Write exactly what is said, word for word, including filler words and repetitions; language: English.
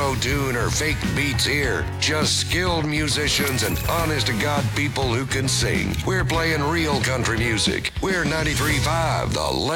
auto-tune or fake beats here. Just skilled musicians and honest-to-God people who can sing. We're playing real country music. We're ninety-three point five, The